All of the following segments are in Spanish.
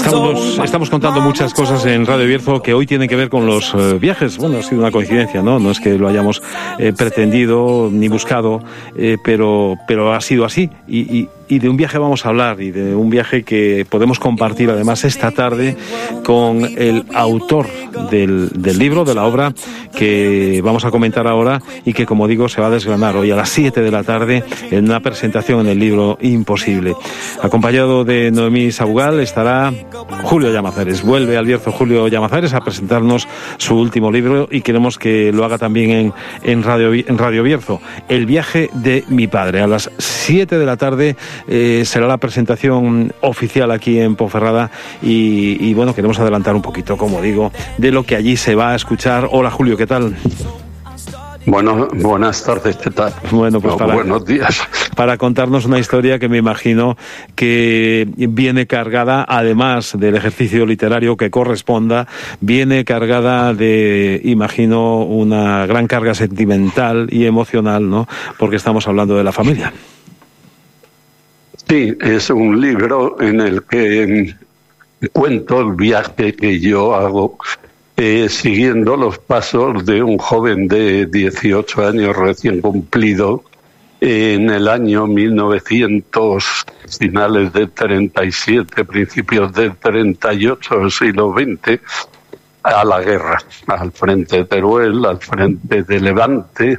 Estamos contando muchas cosas en Radio Bierzo que hoy tienen que ver con los viajes. Bueno, ha sido una coincidencia, ¿no? No es que lo hayamos pretendido ni buscado, pero ha sido así. Y de un viaje vamos a hablar, y de un viaje que podemos compartir además esta tarde con el autor del libro, de la obra que vamos a comentar ahora y que, como digo, se va a desgranar hoy a las 7 de la tarde en una presentación en el libro Imposible. Acompañado de Noemí Sabugal estará Julio Llamazares. Vuelve al Bierzo Julio Llamazares a presentarnos su último libro y queremos que lo haga también en Radio Bierzo. El viaje de mi padre. A las 7 de la tarde será la presentación oficial aquí en Ponferrada y bueno, queremos adelantar un poquito, como digo, de lo que allí se va a escuchar. Hola Julio, ¿qué tal? Bueno, buenas tardes, ¿qué tal? Bueno, pues buenos días. Para contarnos una historia que me imagino que viene cargada, además del ejercicio literario que corresponda, viene cargada de, imagino, una gran carga sentimental y emocional, ¿no? Porque estamos hablando de la familia. Sí, es un libro en el que cuento el viaje que yo hago siguiendo los pasos de un joven de 18 años recién cumplido en el año 1900, finales del 37, principios del 38 del siglo XX, a la guerra, al frente de Teruel, al frente de Levante.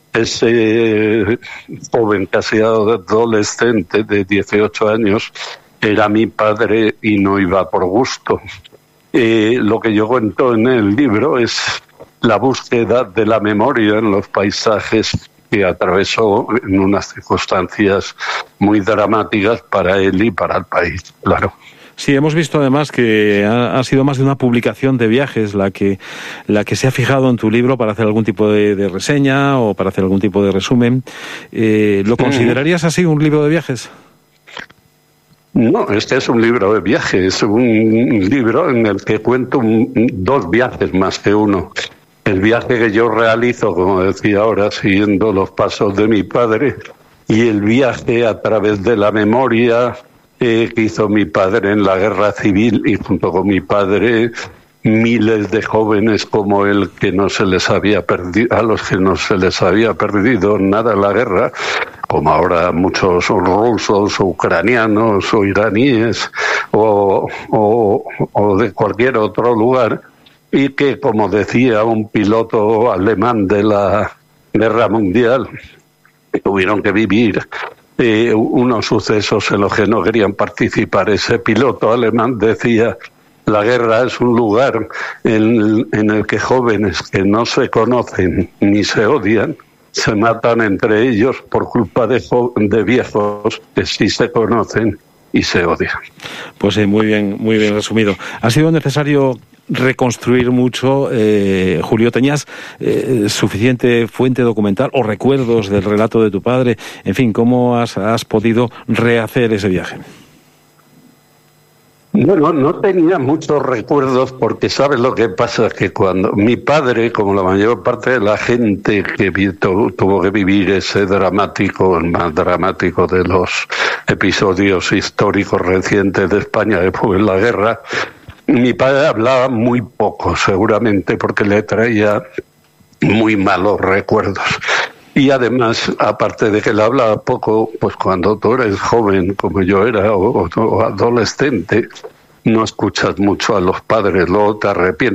Ese joven casi adolescente de 18 años era mi padre y no iba por gusto. Lo que yo cuento en el libro es la búsqueda de la memoria en los paisajes que atravesó en unas circunstancias muy dramáticas para él y para el país, claro. Sí, hemos visto además que ha sido más de una publicación de viajes la que se ha fijado en tu libro para hacer algún tipo de reseña o para hacer algún tipo de resumen. ¿Lo considerarías así un libro de viajes? No, este es un libro de viajes, es un libro en el que cuento dos viajes más que uno. El viaje que yo realizo, como decía ahora, siguiendo los pasos de mi padre, y el viaje a través de la memoria que hizo mi padre en la guerra civil, y junto con mi padre miles de jóvenes como él que no se les había perdido, a los que no se les había perdido nada en la guerra, como ahora muchos rusos o ucranianos o iraníes o de cualquier otro lugar, y que, como decía un piloto alemán de la guerra mundial, tuvieron que vivir unos sucesos en los que no querían participar. Ese piloto alemán decía: la guerra es un lugar en el que jóvenes que no se conocen ni se odian se matan entre ellos por culpa de viejos que sí se conocen y se odian. Pues sí, muy bien resumido. Ha sido necesario reconstruir mucho, Julio. ¿Tenías suficiente fuente documental o recuerdos del relato de tu padre? En fin, ¿cómo has podido rehacer ese viaje? Bueno, no tenía muchos recuerdos porque ¿sabes lo que pasa? Que cuando mi padre, como la mayor parte de la gente que tuvo que vivir ese dramático, el más dramático de los episodios históricos recientes de España después de la guerra, mi padre hablaba muy poco, seguramente porque le traía muy malos recuerdos. Y además, aparte de que le hablaba poco, pues cuando tú eres joven, como yo era, o adolescente, no escuchas mucho a los padres, luego te arrepientes.